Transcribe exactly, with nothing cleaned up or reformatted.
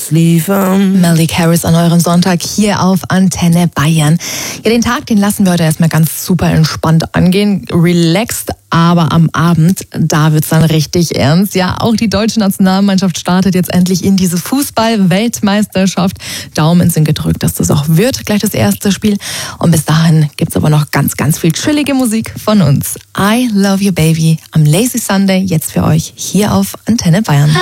ausliefern. Malik Harris an eurem Sonntag hier auf Antenne Bayern. Ja, den Tag, den lassen wir heute erstmal ganz super entspannt angehen, relaxed, aber am Abend, da wird's dann richtig ernst. Ja, auch die deutsche Nationalmannschaft startet jetzt endlich in diese Fußball-Weltmeisterschaft. Daumen sind gedrückt, dass das auch wird, gleich das erste Spiel. Und bis dahin gibt's aber noch ganz, ganz viel chillige Musik von uns. I Love You Baby am Lazy Sunday, jetzt für euch hier auf Antenne Bayern.